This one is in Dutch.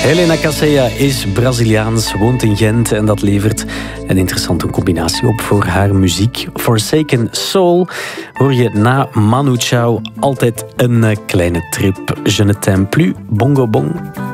Helena Casella is Braziliaans, woont in Gent en dat levert een interessante combinatie op voor haar muziek. Forsaken Soul hoor je na Manu Chao altijd een kleine trip. Je ne t'aime plus, bongo bong.